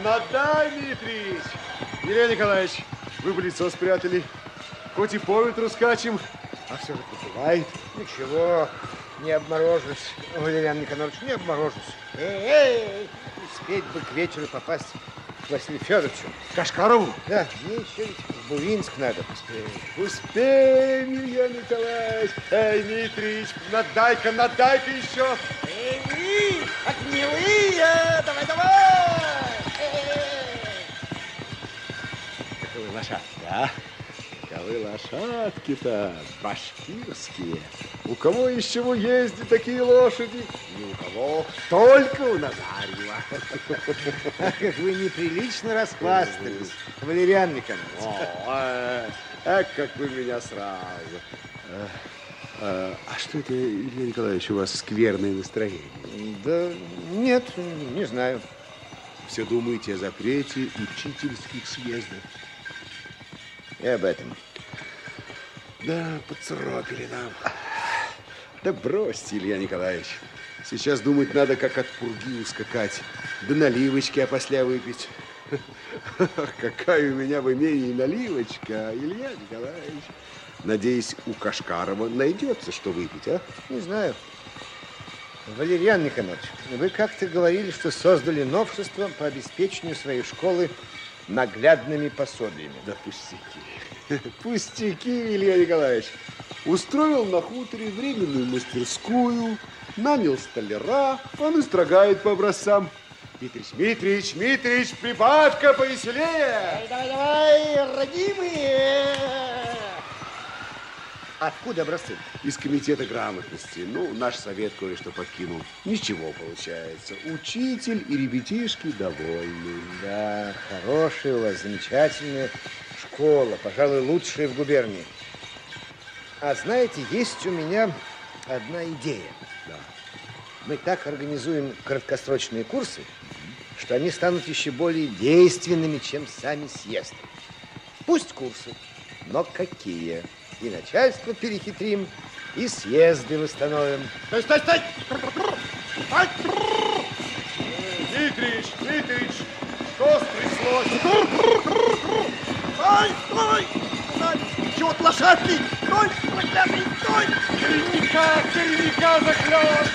надай, Дмитрич! Илья Николаевич, вы бы лицо спрятали. Хоть и по ветру скачем, а все же бывает. Ничего, не обморожусь, Валериан Никонорович, не обморожусь. Эй, успеть бы к вечеру попасть к Василию Федоровичу. Кашкарову? Да, мне еще ведь в Бувинск надо. Успеем, Илья Николаевич. Эй, Дмитрич, надай-ка еще. Эй, огневые, давай. Каковы лошадки, а? Каковы лошадки-то башкирские. У кого из чего ездят такие лошади? Ни у кого, только у Назарьева. Ах, как вы неприлично расхвастались, Валериан Никонорович. Как вы меня сразу. А что это, Илья Николаевич, у вас скверное настроение? Да нет, не знаю. Все думаете о запрете учительских съездов? И об этом. Да, поцарапили нам. Да бросьте, Илья Николаевич. Сейчас думать надо, как от пурги ускакать. Да наливочки опосля выпить. Какая у меня в имении наливочка, Илья Николаевич. Надеюсь, у Кашкарова найдется, что выпить, а? Не знаю. Валериан Никонорович, вы как-то говорили, что создали новшество по обеспечению своей школы наглядными пособиями. Да пустяки. Пустяки, Илья Николаевич. Устроил на хуторе временную мастерскую, нанял столяра, он и строгает по образцам. Дмитрич, прибавь-ка повеселее. Давай, родимые. Откуда образцы? Из комитета грамотности. Ну, наш совет кое-что подкинул. Ничего получается. Учитель и ребятишки довольны. Да, хорошая у вас, замечательная школа. Пожалуй, лучшая в губернии. А знаете, есть у меня одна идея. Да. Мы так организуем краткосрочные курсы, что они станут еще более действенными, чем сами съезды. Пусть курсы, но какие? И начальство перехитрим, и съезды восстановим. Стой! Дмитрич, что стряслось? Стой! Чего-то лошадки! Стой, проклятый, стой! Коренника захлёст!